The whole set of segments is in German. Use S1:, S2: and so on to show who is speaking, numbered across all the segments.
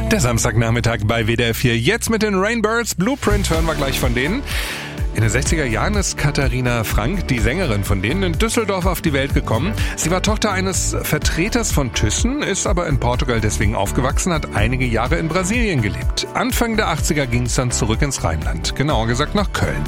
S1: Der Samstagnachmittag bei WDR 4. Jetzt mit den Rainbirds. Blueprint hören wir gleich von denen. In den 60er Jahren ist Katharina Frank, die Sängerin von denen, in Düsseldorf auf die Welt gekommen. Sie war Tochter eines Vertreters von Thyssen, ist aber in Portugal deswegen aufgewachsen, hat einige Jahre in Brasilien gelebt. Anfang der 80er ging es dann zurück ins Rheinland, genauer gesagt nach Köln.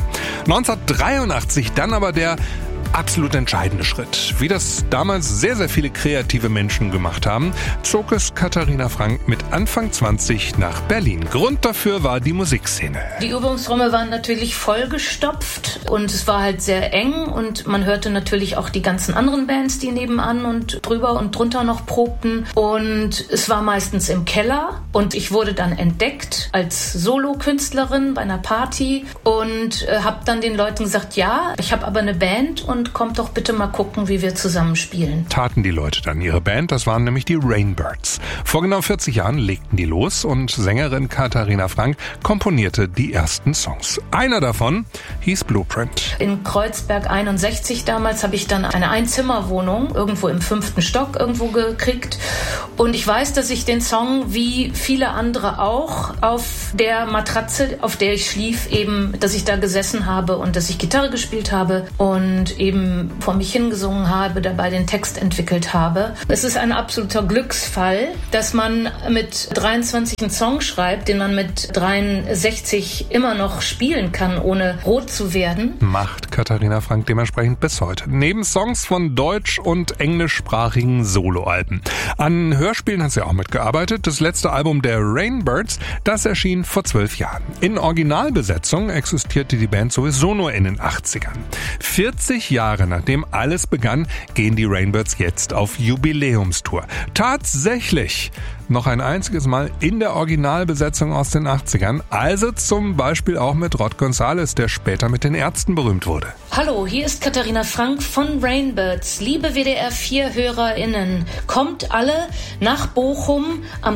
S1: 1983 dann aber der absolut entscheidende Schritt. Wie das damals sehr, sehr viele kreative Menschen gemacht haben, zog es Katharina Frank mit Anfang 20 nach Berlin. Grund dafür war die Musikszene.
S2: Die Übungsräume waren natürlich vollgestopft und es war halt sehr eng und man hörte natürlich auch die ganzen anderen Bands, die nebenan und drüber und drunter noch probten, und es war meistens im Keller und ich wurde dann entdeckt als Solokünstlerin bei einer Party und habe dann den Leuten gesagt, ja, ich habe aber eine Band und kommt doch bitte mal gucken, wie wir zusammen spielen.
S1: Taten die Leute dann. Ihre Band, das waren nämlich die Rainbirds. Vor genau 40 Jahren legten die los und Sängerin Katharina Frank komponierte die ersten Songs. Einer davon hieß Blueprint.
S2: In Kreuzberg 61 damals habe ich dann eine Einzimmerwohnung irgendwo im 5. Stock irgendwo gekriegt. Und ich weiß, dass ich den Song, wie viele andere auch, auf der Matratze, auf der ich schlief, eben, dass ich da gesessen habe und dass ich Gitarre gespielt habe und eben vor mich hingesungen habe, dabei den Text entwickelt habe. Es ist ein absoluter Glücksfall, dass man mit 23 einen Song schreibt, den man mit 63 immer noch spielen kann, ohne rot zu werden.
S1: Macht Katharina Frank dementsprechend bis heute. Neben Songs von deutsch- und englischsprachigen Soloalben. An Hörspielen hat sie auch mitgearbeitet. Das letzte Album der Rainbirds, das erschien vor 12 Jahren. In Originalbesetzung existierte die Band sowieso nur in den 80ern. 40 Jahre nachdem alles begann, gehen die Rainbirds jetzt auf Jubiläumstour. Tatsächlich noch ein einziges Mal in der Originalbesetzung aus den 80ern, also zum Beispiel auch mit Rod González, der später mit den Ärzten berühmt wurde.
S2: Hallo, hier ist Katharina Frank von Rainbirds. Liebe WDR 4 HörerInnen, kommt alle nach Bochum. Am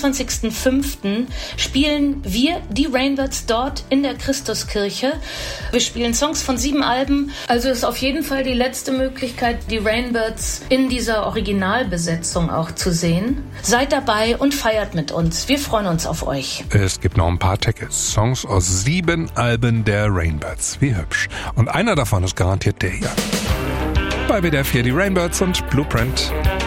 S2: 22.05. spielen wir, die Rainbirds, dort in der Christuskirche. Wir spielen Songs von 7 Alben, also ist auf jeden Fall die letzte Möglichkeit, die Rainbirds in dieser Originalbesetzung auch zu sehen. Seid dabei und feiert mit uns. Wir freuen uns auf euch.
S1: Es gibt noch ein paar Tickets. Songs aus 7 Alben der Rainbirds. Wie hübsch. Und einer davon ist garantiert der hier. Bei WDR 4 die Rainbirds und Blueprint.